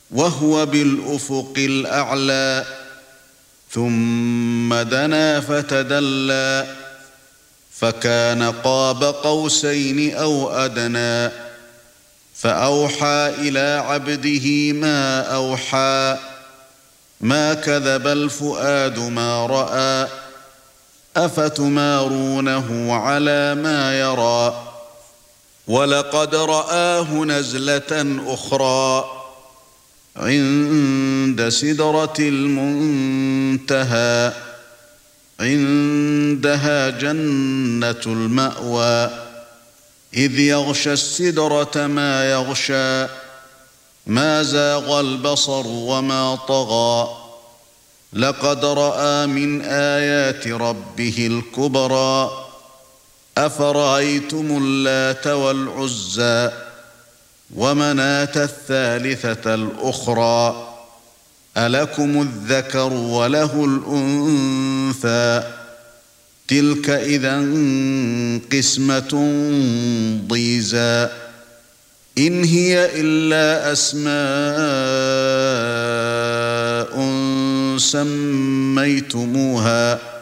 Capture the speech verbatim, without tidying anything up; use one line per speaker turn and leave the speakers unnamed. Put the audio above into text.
وهو بالأفق الأعلى ثم دنا فتدلى فكان قاب قوسين أو أدنى فأوحى إلى عبده ما أوحى ما كذب الفؤاد ما رأى أفتمارونه على ما يرى ولقد رآه نزلة أخرى عند سدرة المنتهى عندها جنة المأوى إذ يغشى السدرة ما يغشى ما زاغ البصر وما طغى لقد رأى من آيات ربه الكبرى أفرأيتم اللات والعزى ومناة الثالثة الأخرى ألكم الذكر وله الأنثى تلك إذا قسمة ضيزى إن هي إلا أسماء سميتموها